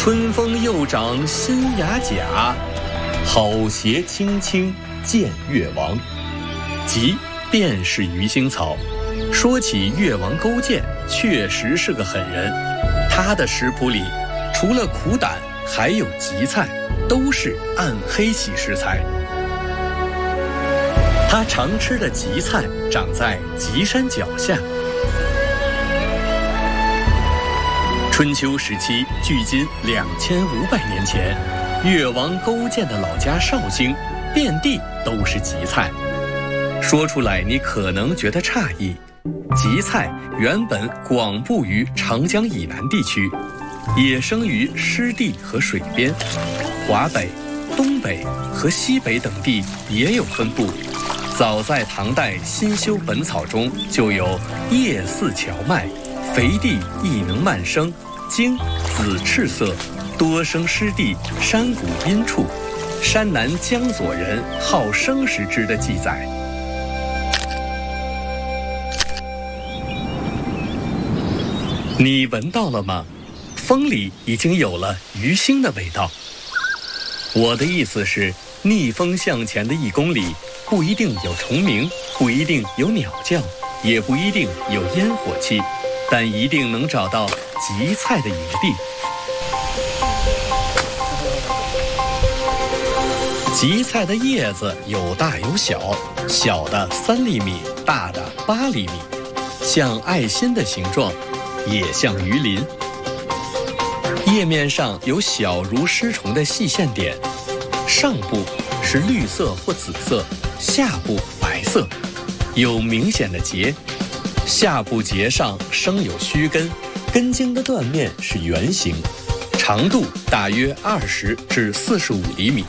春风又长新芽甲，好鞋青青见越王。即便是鱼腥草。说起越王勾践，确实是个狠人。他的食谱里，除了苦胆，还有荠菜，都是暗黑系食材。他常吃的荠菜长在极山脚下。春秋时期，距今2500年前，越王勾践的老家绍兴，遍地都是荠菜。说出来你可能觉得诧异，荠菜原本广布于长江以南地区，也生于湿地和水边，华北、东北和西北等地也有分布。早在唐代新修本草中就有叶似荞麦，肥地亦能慢生，茎紫赤色，多生湿地、山谷阴处，山南江左人好生食之的记载。你闻到了吗？风里已经有了鱼腥的味道。我的意思是，逆风向前的1公里，不一定有虫鸣，不一定有鸟叫，也不一定有烟火气，但一定能找到荠菜的营地。荠菜的叶子有大有小，小的3厘米，大的8厘米，像爱心的形状，也像鱼鳞。叶面上有小如丝虫的细线点，上部是绿色或紫色，下部白色，有明显的节，下部节上生有须根，根茎的断面是圆形，长度大约20至45厘米。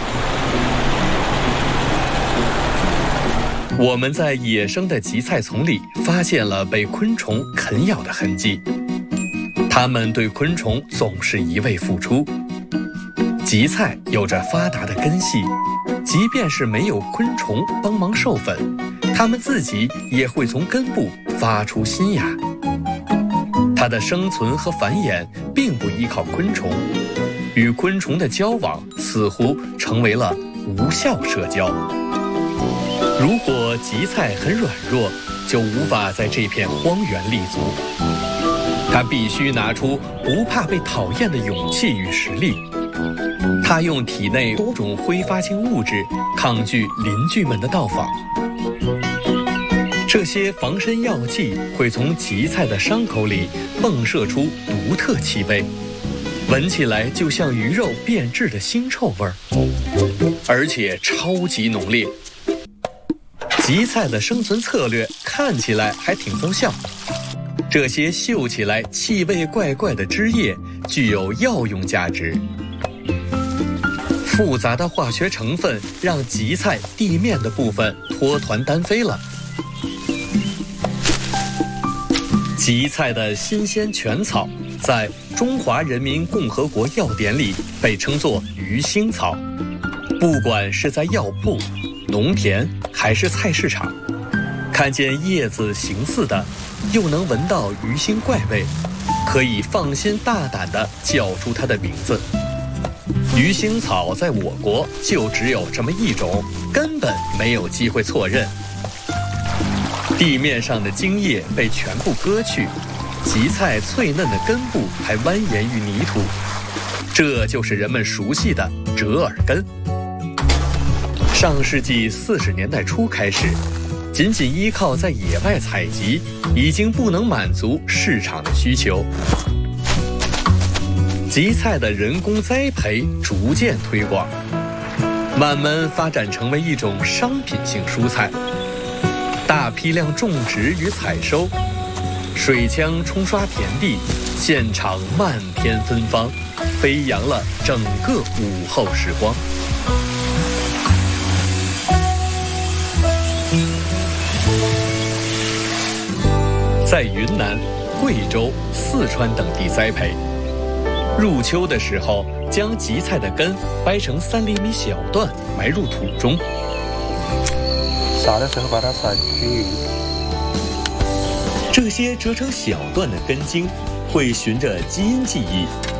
我们在野生的荠菜丛里发现了被昆虫啃咬的痕迹，它们对昆虫总是一味付出。荠菜有着发达的根系，即便是没有昆虫帮忙授粉，它们自己也会从根部发出新芽。它的生存和繁衍并不依靠昆虫，与昆虫的交往似乎成为了无效社交。如果荠菜很软弱，就无法在这片荒原立足。它必须拿出不怕被讨厌的勇气与实力。它用体内多种挥发性物质抗拒邻居们的到访。这些防身药剂会从荠菜的伤口里迸射出独特气味，闻起来就像鱼肉变质的腥臭味儿，而且超级浓烈。荠菜的生存策略看起来还挺奏效，这些嗅起来气味怪怪的汁液具有药用价值。复杂的化学成分让荠菜地面的部分脱团单飞了。荠菜的新鲜全草在中华人民共和国药典里被称作鱼腥草，不管是在药铺、农田还是菜市场，看见叶子形似的，又能闻到鱼腥怪味，可以放心大胆地叫出它的名字。鱼腥草在我国就只有这么一种，根本没有机会错认。地面上的茎叶被全部割去，荠菜脆嫩的根部还蜿蜒于泥土，这就是人们熟悉的折耳根。上世纪40年代初开始，仅仅依靠在野外采集已经不能满足市场的需求。荠菜的人工栽培逐渐推广，慢慢发展成为一种商品性蔬菜。大批量种植与采收，水枪冲刷田地，现场漫天芬芳，飞扬了整个午后时光。在云南、贵州、四川等地栽培。入秋的时候，将荠菜的根掰成3厘米小段，埋入土中。 撒的时候把它撒均匀。 这些折成小段的根茎会循着基因记忆，